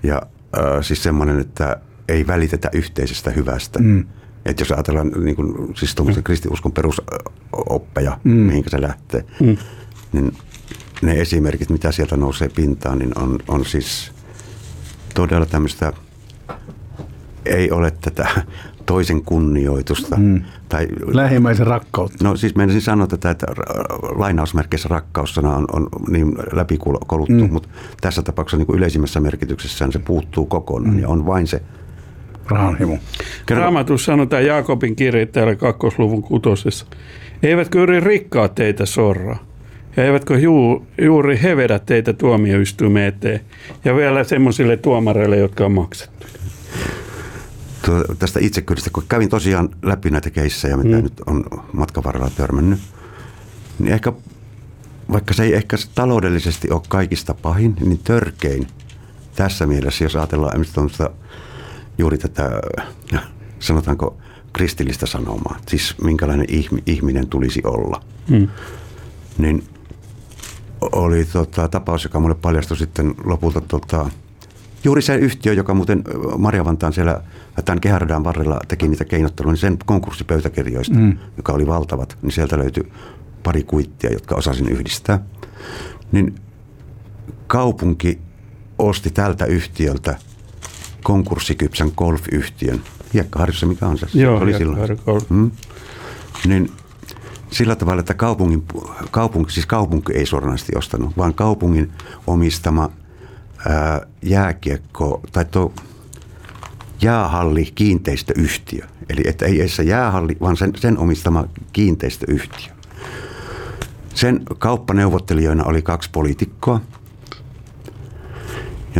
Ja siis semmoinen, että ei välitetä yhteisestä hyvästä. Että jos ajatellaan niin kuin, siis kristiuskon perusoppeja, mihinkä se lähtee, niin ne esimerkit, mitä sieltä nousee pintaan, niin on siis todella tämmöistä, ei ole tätä toisen kunnioitusta. Tai lähimmäisen rakkautta. No siis menisin sanoa tätä, että lainausmerkeissä rakkaussana on niin läpikoluttu, mutta tässä tapauksessa niin kuin yleisimmässä merkityksessään se puuttuu kokonaan ja on vain se rahanhimo. Raamatussa sanotaan Jaakobin kirjeellä 2. luvun 6. Eivätkö juuri rikkaat teitä sorra? Ja eivätkö juuri he vedä teitä tuomioistuimeen eteen? Ja vielä semmoisille tuomareille, jotka on maksettu. Tästä itsekyydestä, kun kävin tosiaan läpi näitä keissejä, mitä nyt on matkan varrella törmännyt, niin ehkä, vaikka se ei ehkä taloudellisesti ole kaikista pahin, niin törkein tässä mielessä, jos ajatellaan juuri tätä, sanotaanko, kristillistä sanomaa, siis minkälainen ihminen tulisi olla, niin oli tapaus, joka mulle paljastui sitten lopulta juuri se yhtiö, joka muuten Marjavantaan siellä tämän Kehäradan varrella teki niitä keinottelua, niin sen konkurssipöytäkirjoista, joka oli valtavat, niin sieltä löytyi pari kuittia, jotka osasin yhdistää. Niin kaupunki osti tältä yhtiöltä konkurssikypsän golf-yhtiön. Hiekkaharjussa, mikä on se? Joo, oli silloin. Niin sillä tavalla, että kaupunki ei suoranaisesti ostanut, vaan kaupungin omistama jääkiekko tai jäähalli kiinteistöyhtiö. Eli että ei se jäähalli, vaan sen omistama kiinteistöyhtiö. Sen kauppaneuvottelijoina oli 2 poliitikkoa. Ja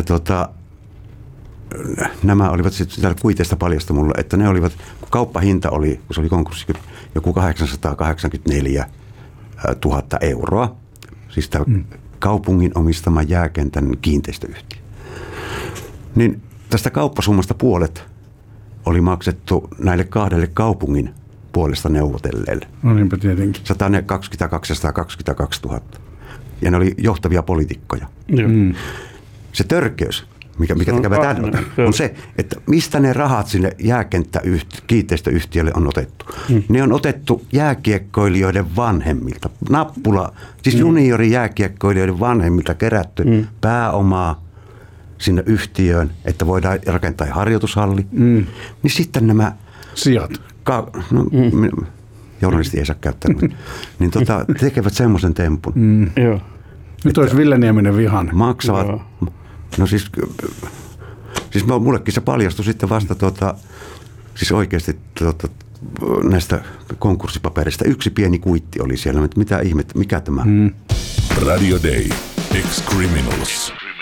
nämä olivat sitten täällä kuiteista paljasta mulle, että ne olivat, kun kauppahinta oli, kun se oli konkurssi, joku 884 000 euroa. Siis tämä kaupungin omistama jääkentän kiinteistöyhtiö. Niin tästä kauppasummasta puolet oli maksettu näille 2 kaupungin puolesta neuvotelleille. No niinpä tietenkin. 122 ja 122 000. Ja ne oli johtavia poliitikkoja. Se törkeys, mikä tekevät on se, että mistä ne rahat sinne kiinteistöyhtiölle on otettu. Ne on otettu jääkiekkoilijoiden vanhemmilta. Nappula, siis juniorijääkiekkoilijoiden vanhemmilta kerätty pääomaa sinne yhtiöön, että voidaan rakentaa harjoitushalli. Niin sitten nämä sijat. Journalisti ei saa käyttää. Niin tekevät semmoisen tempun. Joo. Nyt olisi Ville Nieminen vihainen. Maksavat. Joo. No siis mullekin se paljastui sitten vasta siis oikeasti näistä konkurssipaperista. Yksi pieni kuitti oli siellä, että mitä ihmettä, mikä tämä? Radio Day, Ex-Criminals.